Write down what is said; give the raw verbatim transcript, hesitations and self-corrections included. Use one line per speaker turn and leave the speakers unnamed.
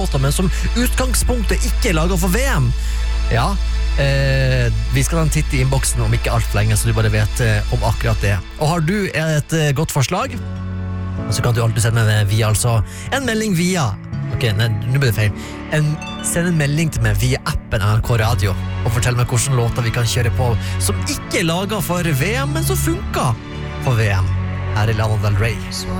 men som utgangspunktet ikke er laget for V M. Ja, eh, vi skal ta en titt i innboksen om ikke alt for lenge, så du bare vet eh, om akkurat det. Og har du et eh, godt forslag, så kan du alltid sende meg via, altså, en melding via, ok, nei, nå blir det feil, en, send en melding til meg via appen N R K Radio, og fortell meg hvordan låter vi kan kjøre på, som ikke er laget for V M, men som funker for V M. Her er Lana Del Rey.